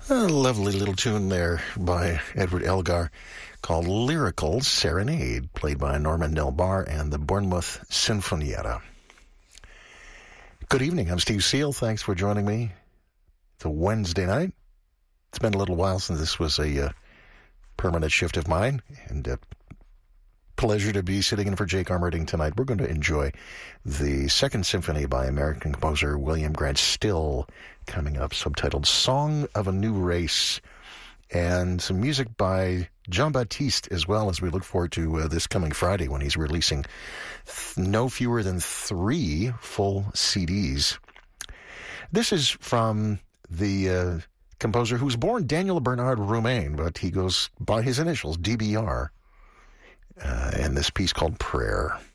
A lovely little tune there by Edward Elgar called Lyrical Serenade, played by Norman Del Bar and the Bournemouth Sinfonietta. Good evening, I'm Steve Seal. Thanks for joining me. It's a Wednesday night. It's been a little while since this was a permanent shift of mine, and pleasure to be sitting in for Jake Armerding tonight. We're going to enjoy the Second Symphony by American composer William Grant Still coming up, subtitled Song of a New Race, and some music by Jean-Baptiste as well, as we look forward to this coming Friday when he's releasing no fewer than 3 full CDs. This is from the composer who was born Daniel Bernard Roumain, but he goes by his initials, DBR, in this piece called Prayer.